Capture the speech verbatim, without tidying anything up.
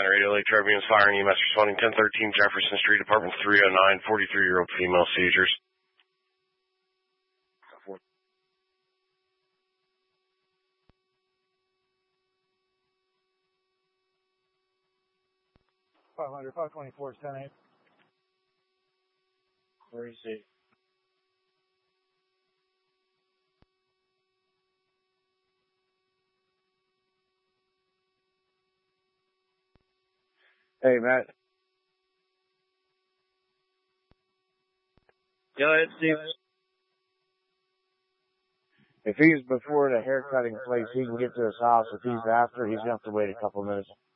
County Radio, Lake Tribune is firing E M S responding ten thirteen Jefferson Street, apartment three oh nine, forty-three-year-old female seizures. five hundred, five twenty-four, ten eight. Where is he? Hey, Matt. Go ahead, Steve. If he's before the haircutting place, he can get to his house. If he's after, he's going to have to wait a couple minutes.